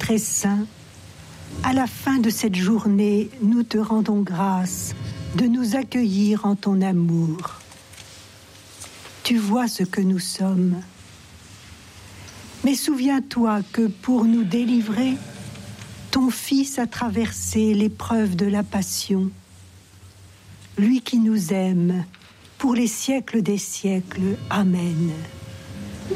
très saint, à la fin de cette journée, nous te rendons grâce de nous accueillir en ton amour. Tu vois ce que nous sommes. Mais souviens-toi que pour nous délivrer, ton Fils a traversé l'épreuve de la passion. Lui qui nous aime pour les siècles des siècles. Amen.